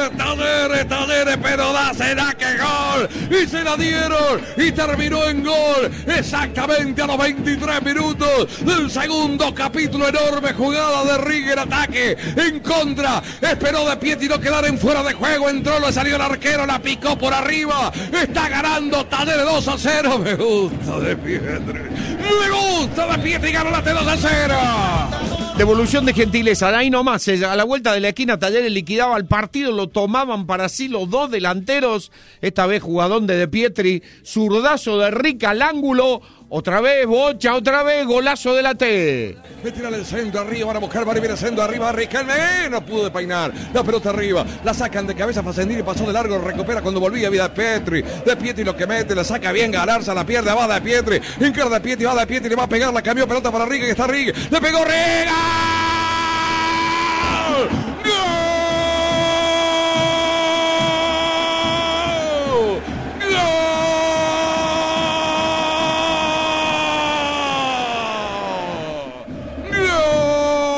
Talleres, pero será que gol, y se la dieron, y terminó en gol, exactamente a los 23 minutos del segundo capítulo. Enorme jugada de Rigger, ataque en contra, esperó De Pietri no quedar en fuera de juego, entró, le salió el arquero, la picó por arriba, está ganando Talleres 2-0, me gusta De Pietri, ganó la 2-0. Devolución de gentileza, ahí nomás, a la vuelta de la esquina Talleres liquidaba el partido, lo tomaban para sí los dos delanteros, esta vez jugadón de Pietri, zurdazo de Rica al ángulo, otra vez Bocha, otra vez golazo de la T. Me tira el centro arriba, van a buscar, viene el centro arriba, Riquelme, no pudo peinar, la pelota arriba, la sacan de cabeza, Facendini pasó de largo, recupera cuando volvía vida De Pietri lo que mete, la saca bien Galarza, la pierde, va De Pietri, encara De Pietri, va De Pietri, le va a pegar, la cambió, pelota para Riga, que está Riga, le pegó Riga.